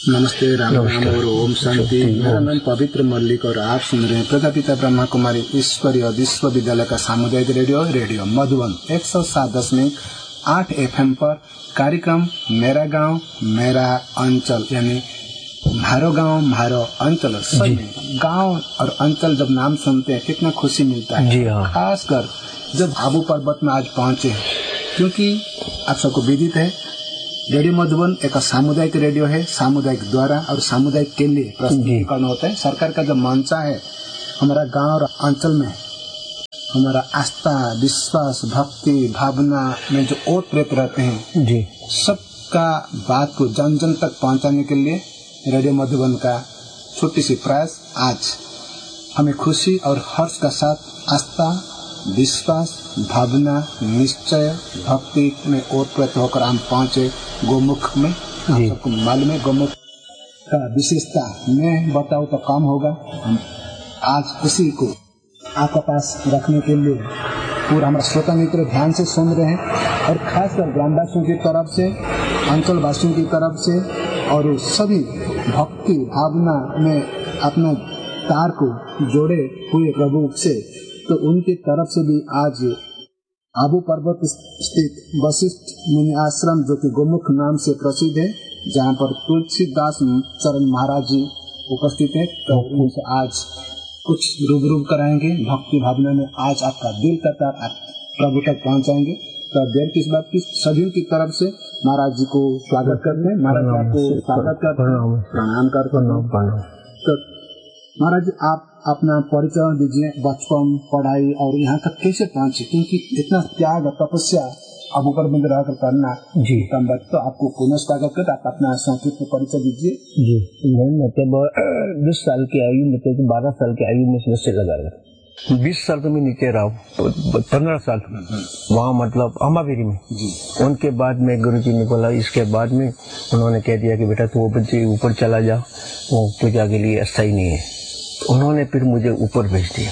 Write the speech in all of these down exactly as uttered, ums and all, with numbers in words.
नमस्ते, राम राम और ओम शांति। मेरा नाम पवित्र मल्लिक और आप सुन रहे हैं प्रजापिता ब्रह्मा कुमारी ईश्वरीय विश्वविद्यालय का सामुदायिक रेडियो रेडियो मधुबन एक सौ सात दशमलव आठ एफ एम पर कार्यक्रम मेरा गांव मेरा अंचल, यानी म्हारो गांव म्हारो अंचल। सही गांव और अंचल जब नाम सुनते हैं कितना खुशी मिलता है, खासकर जब आबू पर्वत में आज पहुंचे हैं, क्योंकि आप सबको विदित है रेडियो मधुबन एक सामुदायिक रेडियो है। सामुदायिक द्वारा और सामुदायिक के लिए प्रस्तुतिकरण होता है। सरकार का जो मंशा है हमारा गांव और अंचल में हमारा आस्था, विश्वास, भक्ति, भावना में जो ओत प्रेत रहते हैं जी, सबका बात को जन जन तक पहुंचाने के लिए रेडियो मधुबन का छोटी सी प्रयास। आज हमें खुशी और हर्ष का साथ आस्था, विश्वास, भावना, निश्चय, भक्ति में ओतप्रोत होकर हम पहुंचे गोमुख में। आप सबको मालूम है गोमुख का विशेषता मैं बताऊं तो कम होगा। हम आज उसी को आपके पास रखने के लिए पूरा हमारा श्रोता मित्र ध्यान से सुन रहे हैं, और खासकर ग्रामवासियों की तरफ से, अंचल वासियों की तरफ से, और सभी भक्ति भावना में अपना तार को जोड़े हुए प्रभु से, तो उनकी तरफ से भी आज आबू पर्वत स्थित वशिष्ठ मुनि आश्रम जो कि गोमुख नाम से प्रसिद्ध है, जहाँ पर तुलसीदास चरण महाराज जी उपस्थित है, तो उनसे आज कुछ रूबरू कराएंगे भक्ति भावना में। आज आपका दिल का तार आप प्रभु तक पहुँचाएंगे। तो देर किस बात की, सभी की तरफ से महाराज जी को स्वागत करते हैं। महाराज आपको स्वागत करते हैं, प्रणाम करते हैं। तो महाराज जी आप अपना परिचय दीजिए, बचपन, पढ़ाई और यहाँ तक कैसे पहुँचे, क्योंकि इतना त्याग और तपस्या अब ऊपर में रहकर करना जी, तो आपको पुनः स्वागत करते। आप अपना संक्षिप्त परिचय दीजिए। जी, मैं मतलब बीस साल की आयु में, तो बारह साल की आयु में नशे लगा रहा। बीस साल तो मैं नीचे रहा हूँ, पंद्रह साल वहाँ मतलब अमावेरी में जी। उनके बाद में गुरु जी ने बोला, इसके बाद में उन्होंने कह दिया कि बेटा तू बच्चे ऊपर चला जा, वो पूजा के लिए अस्थायी नहीं है। उन्होंने फिर मुझे ऊपर भेज दिया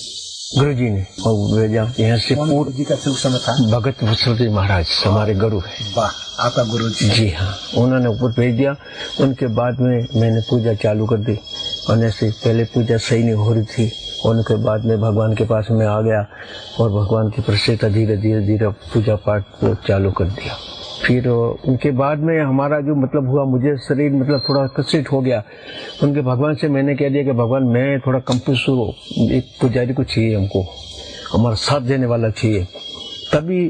गुरु जी ने, और भेजा यहाँ से पूर्व जी का शुभ समय था। भगत वत्सल महाराज हमारे गुरु है। वाह, आपका गुरु जी। जी हाँ, उन्होंने ऊपर भेज दिया। उनके बाद में मैंने पूजा चालू कर दी, और ऐसे पहले पूजा सही नहीं हो रही थी। उनके बाद में भगवान के पास में आ गया, और भगवान की प्रसन्नता धीरे धीरे धीरे पूजा पाठ को चालू कर दिया। फिर उनके बाद में हमारा जो मतलब हुआ, मुझे शरीर मतलब थोड़ा कष्ट हो गया। उनके भगवान से मैंने कह दिया कि भगवान मैं थोड़ा कंफ्यूज हूँ, एक पुजारी को चाहिए, हमको हमारा साथ देने वाला चाहिए। तभी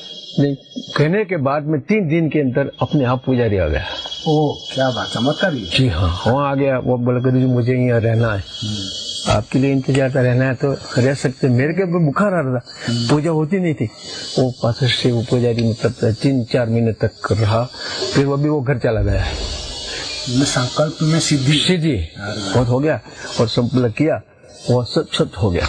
कहने के बाद में तीन दिन के अंदर अपने आप पुजारी आ गया। ओ क्या बात, चमत्कार। जी हाँ, वहाँ आ गया। वो बोला गुरु जी मुझे यहाँ रहना है, आपके लिए इंतजार का रहना है तो रह सकते। मेरे के बुखार आ रहा था, पूजा होती नहीं थी। वो पास से वो पुजारी मतलब तीन चार महीने तक रहा, फिर वो भी वो घर चला गया। संकल्प में सिद्धि सिद्धि बहुत हो गया, और संकल्प किया वो सब सब हो गया।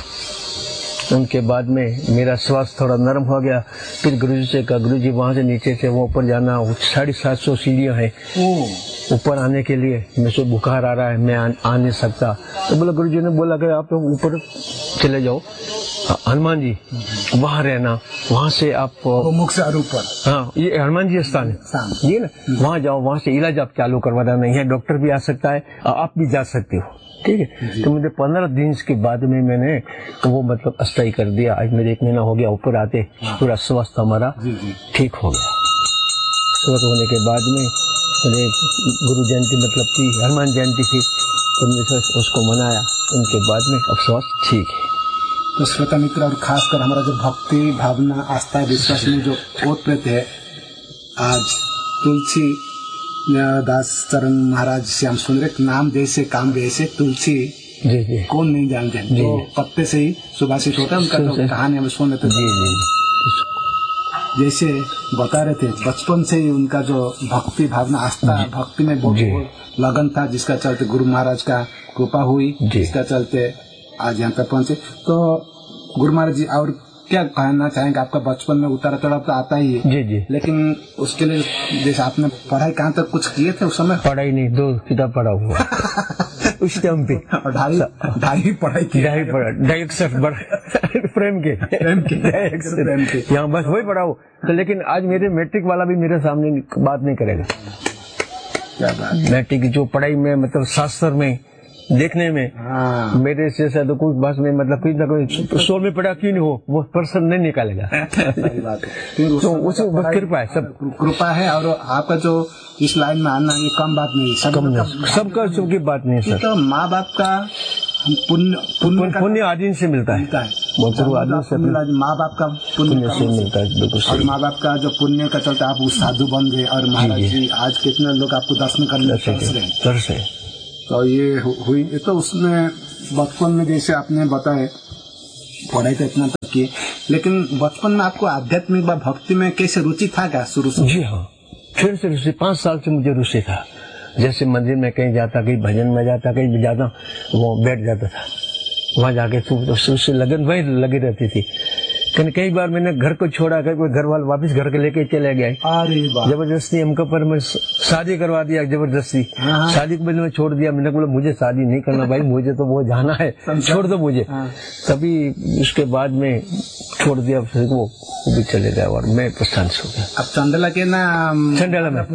उनके बाद में मेरा स्वास्थ्य थोड़ा नरम हो गया। फिर गुरु जी से कहा, गुरु जी वहाँ से नीचे से वो ऊपर जाना, साढ़े सात सौ सीढ़ियाँ हैं, ऊपर आने के लिए मेरे से बुखार आ रहा है, मैं आ, आ नहीं सकता। तो बोला गुरु जी ने बोला कि आप ऊपर चले जाओ, हनुमान जी वहाँ रहना, वहाँ से आप मुख से ऊपर, हाँ ये हनुमान जी स्थान है ये ना, वहाँ जाओ, वहाँ से इलाज आप चालू करवा देना। यहाँ डॉक्टर भी आ सकता है, आप भी जा सकते हो, ठीक है। तो मुझे पंद्रह दिन के बाद में मैंने तो वो मतलब अस्थायी कर दिया। आज मेरे एक महीना हो गया ऊपर आते, पूरा स्वास्थ्य हमारा ठीक हो गया। स्वस्थ होने के बाद में मैंने गुरु जयंती मतलब की हनुमान जयंती थी, तो उसको मनाया। उनके बाद में अब स्वास्थ्य ठीक है। तो श्रोता मित्र और खासकर हमारा जो भक्ति भावना, आस्था, विश्वास में जो ओतप्रोत है, आज तुलसी दास चरण महाराज से हम सुन रहे, नाम जैसे काम वैसे, तुलसी जी जी कौन नहीं जानते, जो पत्ते से ही सुभाषित होता है, उनका तो कहानी हम सुन लेते थे। जैसे बता रहे थे बचपन से ही उनका जो भक्ति भावना, आस्था, भक्ति में बहुत लगन था, जिसका चलते गुरु महाराज का कृपा हुई, जिसका चलते आज यहाँ तक पहुंचे। तो गुरु महाराज जी और क्या कहना चाहेंगे? आपका बचपन में उतार चढ़ाव तो आता ही है, जी जी, लेकिन उसके लिए जैसे आपने पढ़ाई कहाँ तक कुछ किए थे उस समय? पढ़ाई नहीं, दो किताब पढ़ा हुआ उस टाइम पे, ढाई ढाई पढ़ाई की, ढाई पढ़ा, ढाई अक्षर प्रेम के प्रेम के प्रेम के यहाँ बस वही पढ़ा हो। तो लेकिन आज मेरे मैट्रिक वाला भी मेरे सामने बात नहीं करेगा। क्या बात। मैट्रिक की जो पढ़ाई में मतलब शास्त्र में देखने में हाँ। मेरे से तो कुछ बस में मतलब कोई ना कोई स्टोर में पढ़ा क्यों नहीं हो वो पर्सन नहीं निकालेगा। सही बात है। तो उसे बस कृपा है, सब कृपा है। और आपका जो इस लाइन में आना ये कम बात नहीं, सबका सबकी बात नहीं सर। तो माँ बाप का पुण्य पुण्य पुण्य आदि से मिलता है, माँ बाप का पुण्य से मिलता है। और माँ बाप का जो पुण्य का चलता आप उस साधु बन गए और महाराज जी आज कितने लोग आपको दर्शन करने तरस रहे। तो ये हुई ये तो उसमें बचपन में जैसे आपने बताया पढ़ाई तो इतना तक की, लेकिन बचपन में आपको आध्यात्मिक व भक्ति में कैसे रुचि था क्या शुरू से? जी हाँ, फिर से रुचि, पांच साल से मुझे रुचि था। जैसे मंदिर में कहीं जाता, कहीं भजन में जाता, कहीं भी जाता, वो बैठ जाता था वहां जाके, तो उससे लगन वही लगी रहती थी। कई बार मैंने घर को छोड़ा, कई कोई घर वाले वापस घर के लेके चले गए, जबरदस्ती हमको, पर मैं शादी करवा दिया जबरदस्ती। शादी को मैंने मैं छोड़ दिया, मैंने बोला मुझे शादी नहीं करना भाई, मुझे तो वो जाना है, छोड़ दो मुझे। तभी उसके बाद में छोड़ दिया, फिर वो भी चले गए और मैं प्रस्थान हो गया। अब चंडला के ना चंडला में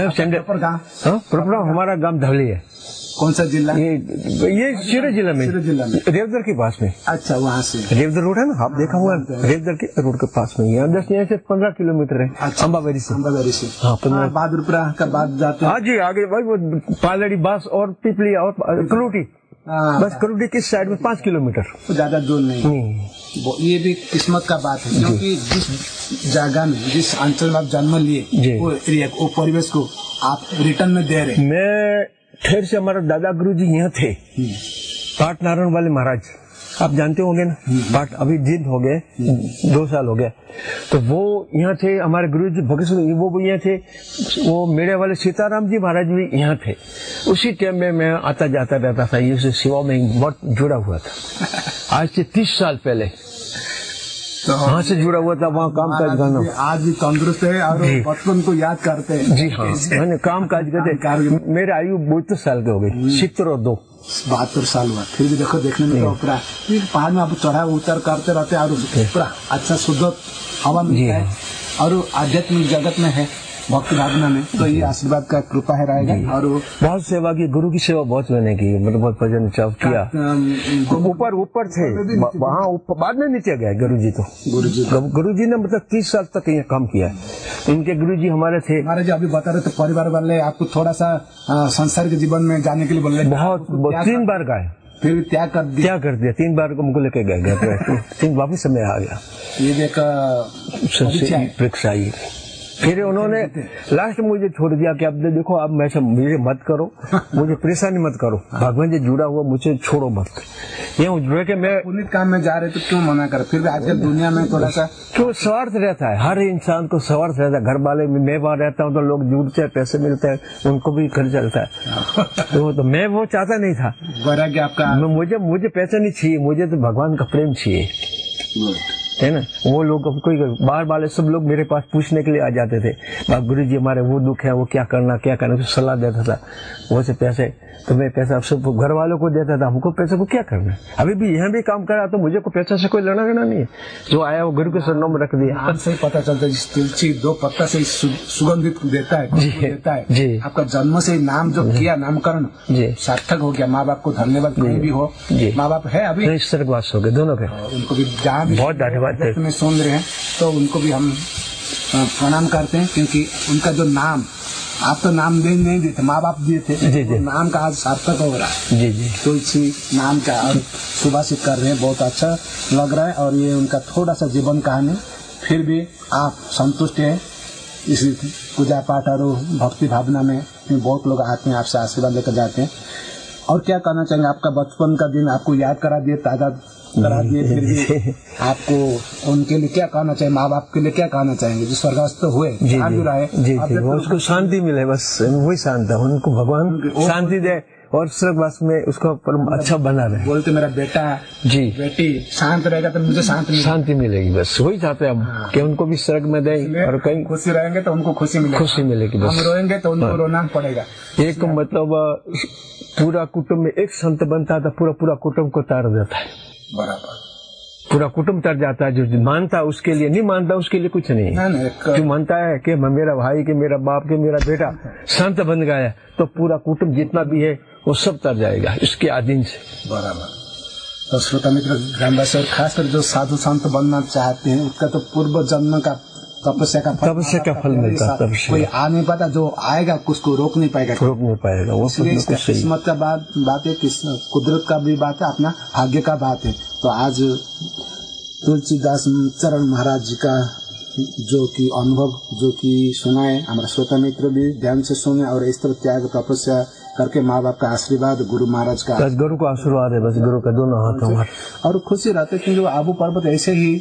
चंडला हमारा गाँव धवली है। कौन सा जिला? ये ये शिरो जिला में, जिला में रेवदर के पास में। अच्छा, वहाँ से रेवदर रोड है ना, आप देखा हुआ रेवदर के रोड के पास में, यहाँ दस यहाँ से पंद्रह किलोमीटर है। अच्छा, अम्बावेरी से अम्बावेरी से हाँ पंद्रह। बहादुरपुरा का बाद जाते हैं। हाँ जी, आगे भाई वो पालड़ी बास और पिपली और करोटी, बस करोटी किस साइड में पाँच किलोमीटर, ज्यादा दूर नहीं। ये भी किस्मत का बात है, क्योंकि जिस जगह में जिस अंचल में आप जन्म लिए वो एरिया वो परिवेश को आप रिटर्न में दे रहे। मैं फिर से हमारे दादा गुरुजी यहाँ थे, पाट नारायण वाले महाराज, आप जानते होंगे ना, पाट अभी जिद हो गए, दो साल हो गए। तो वो यहाँ थे, हमारे गुरुजी भगत वो भी यहाँ थे, वो मेरे वाले सीताराम जी महाराज भी यहाँ थे। उसी टाइम में मैं आता जाता रहता था, ये सेवा में बहुत जुड़ा हुआ था। आज से तीस साल पहले तो वहाँ से जुड़ा हुआ था, वहाँ काम काज करना। आज भी तंदुरुस्त है और बचपन को याद करते हैं। जी हाँ, मैंने काम काज करते। मेरे आयु बहत्तर साल के हो गई, सितर और दो बहत्तर साल हुआ, फिर भी देखो देखने में तो पूरा पहाड़ में आप चढ़ा उतर करते रहते और पूरा अच्छा शुद्ध हवा मिलता है और आध्यात्मिक जगत में है, भक्ति भावना में, तो ये आशीर्वाद का कृपा है रहेगा। और बहुत सेवा की, गुरु की सेवा बहुत मैंने की, मतलब बहुत भजन किया। ऊपर ऊपर थे वहाँ, बाद में नीचे गए गुरुजी। तो गुरुजी गुरुजी ने मतलब तीस साल तक ये काम किया है। इनके गुरुजी हमारे थे, हमारे जो अभी बता रहे थे परिवार वाले आपको थोड़ा सा संसार के जीवन में जाने के लिए बोल रहे, बहुत तीन बार गए, फिर त्याग कर दिया त्याग कर दिया तीन बार को मुझको लेके गए, तीन वापिस समय आ गया। ये एक परीक्षा आई, फिर उन्होंने लास्ट में मुझे छोड़ दिया कि अब देखो अब मैं मुझे मत करो, मुझे परेशानी मत करो, भगवान से जुड़ा हुआ मुझे छोड़ो मत। ये जुड़े के मैं पुनीत काम में जा रहे तो क्यों मना कर? फिर भी आजकल दुनिया में थोड़ा सा क्यों स्वार्थ रहता है, हर इंसान को स्वार्थ रहता है। घर वाले में मैं वहां रहता हूँ तो लोग जुड़ते हैं, पैसे मिलते हैं, उनको भी खर्च चलता है। तो, तो मैं वो चाहता नहीं था, वैराग्य आपका। मुझे मुझे पैसा नहीं चाहिए, मुझे तो भगवान का प्रेम चाहिए, है ना। वो लोग कोई बाहर वाले सब लोग मेरे पास पूछने के लिए आ जाते थे, गुरु जी हमारे वो दुख है, वो क्या करना क्या करना, तो सलाह देता था। वो से पैसे तो मैं पैसा सब घर वालों को देता था, हमको पैसे को क्या करना। अभी भी यहाँ भी काम करा तो मुझे को पैसा से कोई लेना देना नहीं है, जो आया वो गुरु के सरनाम में रख दिया। नाम से ही पता चलता है, जिस तुलसी दो पत्ता से सुगंधित देता है, देता है जी। आपका जन्म से नाम जो किया, नामकरण सार्थक हो गया। माँ बाप को धन्यवाद, कहीं भी हो माँ बाप है अभी स्वर्गवास हो गए दोनों के, उनको भी जहाँ भी बहुत धन्यवाद में सुन रहे हैं तो उनको भी हम प्रणाम करते हैं, क्योंकि उनका जो नाम आप तो नाम दे नहीं देते, माँ बाप दिए थे, जी जी। नाम का आज सार्थक हो रहा है, जी जी। तुलसी नाम का और सुभाषित कर रहे हैं, बहुत अच्छा लग रहा है। और ये उनका थोड़ा सा जीवन कहानी, फिर भी आप संतुष्ट हैं इस पूजा पाठ और भक्ति भावना में। बहुत लोग आते हैं, आपसे आशीर्वाद लेकर जाते हैं। और क्या कहना चाहेंगे? आपका बचपन का दिन आपको याद करा दिए, ताजा करा दिए, फिर भी आपको उनके लिए क्या कहना चाहिए, माँ बाप के लिए क्या कहना चाहेंगे जो स्वर्गस्थ हुए, जी जी, जी, जी, उसको शांति मिले, बस वही शांत है, उनको भगवान शांति दे और स्वर्गवास में उसको अच्छा बना रहे। बोलते मेरा बेटा जी बेटी शांत रहेगा तो मुझे शांति शांति मिलेगी, बस वही चाहते हैं हम। हाँ। कि उनको भी स्वर्ग में दे, और कहीं खुशी रहेंगे तो उनको खुशी मिलेगी, खुशी मिलेगी। बस हम रोएंगे तो उनको रोना पड़ेगा। एक मतलब पूरा कुटुंब में एक संत बनता था, पूरा पूरा कुटुंब को तार देता है, बराबर पूरा कुटुंब तर जाता है। जो मानता है उसके लिए, नहीं मानता उसके लिए कुछ नहीं। ना, ना, एक... जो मानता है कि मेरा भाई के, मेरा बाप के, मेरा बेटा संत बन गया, तो पूरा कुटुंब जितना भी है वो सब तर जाएगा इसके अधीन से। बराबर। तो श्रोता मित्र, ग्रामवासी और खासकर जो साधु संत बनना चाहते हैं उसका तो पूर्व जन्म का तपस्या का फल तपस्या का फल मिलता है। कोई आ नहीं पाता, जो आएगा उसको रोक नहीं पाएगा, रोक नहीं पाएगा। वो किस्मत का बात बात है, कुदरत का भी बात है, अपना भाग्य का बात है। तो आज तुलसीदास चरण महाराज जी का जो कि अनुभव जो कि सुनाए, हमारा श्रोता मित्र भी ध्यान से सुने और इस तरह त्याग तपस्या करके माँ बाप का आशीर्वाद, गुरु महाराज का, गुरु का आशीर्वाद है बस, गुरु का दोनों हाथ हमारे। और खुशी रहते कि जो आबू पर्वत ऐसे ही